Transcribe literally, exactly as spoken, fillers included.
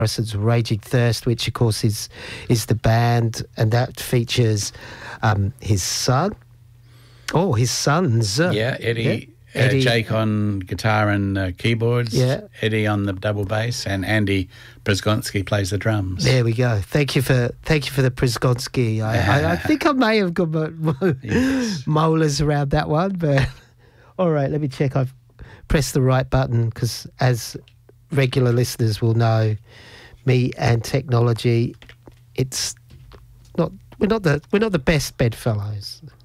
Harrison's Raging Thirst, which of course is is the band, and that features um, his son. Oh, his sons. Yeah, Eddie. Yeah. Uh, Eddie, Jake on guitar and uh, keyboards, yeah. Eddie on the double bass, and Andy Przgonski plays the drums. There we go. Thank you for thank you for the Przgonski. I, I, I think I may have got mo- Yes. molars around that one, but all right, let me check. I've pressed the right button because, as regular listeners will know, me and technology, it's not we're not the we're not the best bedfellows.